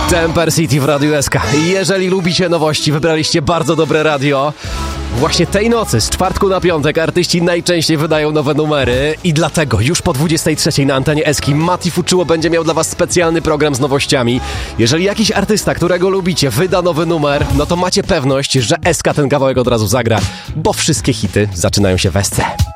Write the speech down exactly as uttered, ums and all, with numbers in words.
Temper City w Radiu S K. Jeżeli lubicie nowości, wybraliście bardzo dobre radio. Właśnie tej nocy, z czwartku na piątek, artyści najczęściej wydają nowe numery i dlatego już po dwudziestej trzeciej na antenie Eski Mati Fuczuło będzie miał dla was specjalny program z nowościami. Jeżeli jakiś artysta, którego lubicie, wyda nowy numer, no to macie pewność, że S K ten kawałek od razu zagra, bo wszystkie hity zaczynają się w S C.